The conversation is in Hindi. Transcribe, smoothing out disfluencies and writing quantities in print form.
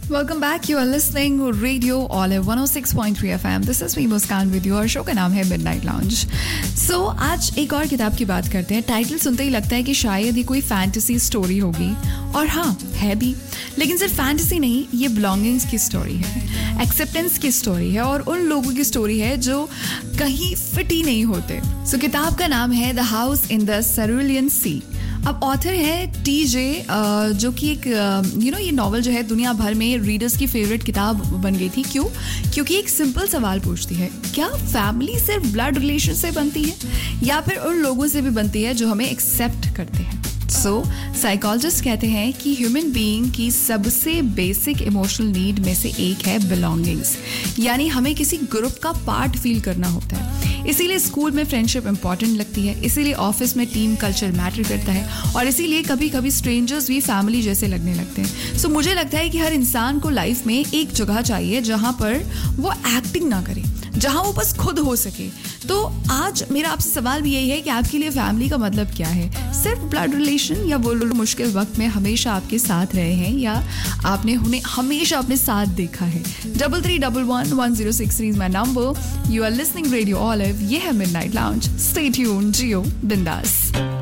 Welcome back. You are listening Radio Olive 106.3 FM. This is me Muskan with you और शो का नाम है Midnight Lounge. So आज एक और किताब की बात करते हैं. टाइटल सुनते ही लगता है कि शायद ये कोई फैंटेसी स्टोरी होगी और हाँ है भी, लेकिन सिर्फ फैंटेसी नहीं, ये बिलोंगिंग्स की स्टोरी है, एक्सेप्टेंस की स्टोरी है और उन लोगों की स्टोरी है जो कहीं फिट ही नहीं होते. So किताब का नाम है the house in the cerulean सी. अब ऑथर है टीजे, जो कि एक ये नॉवल जो है दुनिया भर में रीडर्स की फेवरेट किताब बन गई थी. क्यों? क्योंकि एक सिंपल सवाल पूछती है, क्या फैमिली सिर्फ ब्लड रिलेशन से बनती है या फिर उन लोगों से भी बनती है जो हमें एक्सेप्ट करते हैं. सो साइकोलॉजिस्ट कहते हैं कि ह्यूमन बीइंग की सबसे बेसिक इमोशनल नीड में से एक है बिलोंगिंग्स, यानी हमें किसी ग्रुप का पार्ट फील करना होता है. इसीलिए स्कूल में फ्रेंडशिप इंपॉर्टेंट लगती है, इसीलिए ऑफिस में टीम कल्चर मैटर करता है और इसीलिए कभी कभी स्ट्रेंजर्स भी फैमिली जैसे लगने लगते हैं. सो मुझे लगता है कि हर इंसान को लाइफ में एक जगह चाहिए जहाँ पर वो एक्टिंग ना करे, जहाँ वो बस खुद हो सके. तो आज मेरा आपसे सवाल भी यही है कि आपके लिए फैमिली का मतलब क्या है? सिर्फ ब्लड रिलेशन या वो लोग मुश्किल वक्त में हमेशा आपके साथ रहे हैं या आपने उन्हें हमेशा अपने साथ देखा है? 33111063 is my number. You are listening radio olive. ये है मिडनाइट लाउंज. स्टे ट्यून्ड, जियो बिंदास.